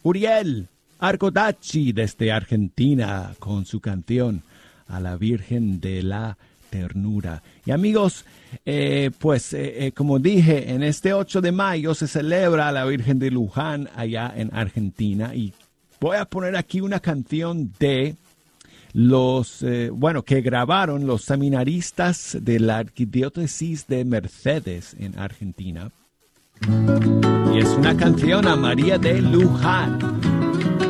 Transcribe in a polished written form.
Uriel Arcodacci desde Argentina con su canción A la Virgen de la Ternura. Y amigos, como dije, en este 8 de mayo se celebra a la Virgen de Luján allá en Argentina y voy a poner aquí una canción de que grabaron los seminaristas de la Arquidiócesis de Mercedes en Argentina. Y es una canción a María de Luján.